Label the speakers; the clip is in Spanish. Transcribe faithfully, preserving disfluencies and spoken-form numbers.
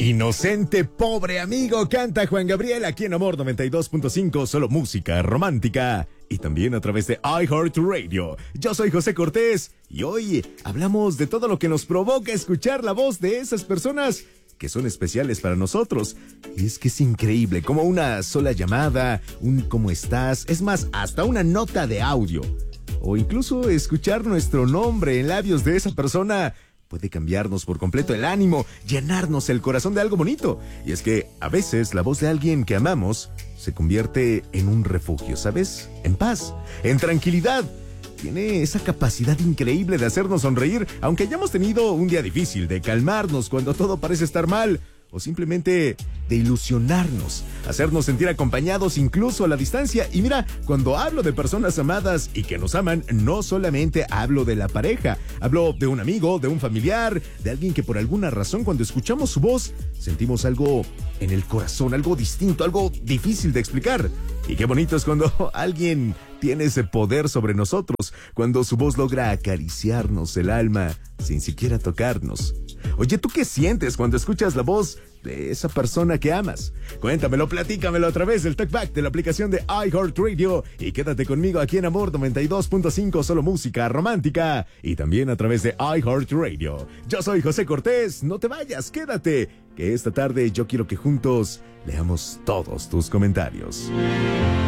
Speaker 1: Inocente, pobre amigo, canta Juan Gabriel aquí en Amor noventa y dos punto cinco, solo música romántica. Y también a través de iHeartRadio. Yo soy José Cortés y hoy hablamos de todo lo que nos provoca escuchar la voz de esas personas que son especiales para nosotros. Y es que es increíble como una sola llamada, un ¿cómo estás? Es más, hasta una nota de audio o incluso escuchar nuestro nombre en labios de esa persona puede cambiarnos por completo el ánimo, llenarnos el corazón de algo bonito. Y es que a veces la voz de alguien que amamos se convierte en un refugio, ¿sabes? En paz, en tranquilidad. Tiene esa capacidad increíble de hacernos sonreír, aunque hayamos tenido un día difícil, de calmarnos cuando todo parece estar mal, o simplemente de ilusionarnos, hacernos sentir acompañados incluso a la distancia. Y mira, cuando hablo de personas amadas y que nos aman, no solamente hablo de la pareja, hablo de un amigo, de un familiar, de alguien que por alguna razón cuando escuchamos su voz sentimos algo en el corazón, algo distinto, algo difícil de explicar. Y qué bonito es cuando alguien tiene ese poder sobre nosotros, cuando su voz logra acariciarnos el alma sin siquiera tocarnos. Oye, ¿tú qué sientes cuando escuchas la voz de esa persona que amas? Cuéntamelo, platícamelo a través del talkback de la aplicación de iHeartRadio y quédate conmigo aquí en Amor noventa y dos punto cinco, solo música romántica, y también a través de iHeartRadio. Yo soy José Cortés, no te vayas, quédate, que esta tarde yo quiero que juntos leamos todos tus comentarios.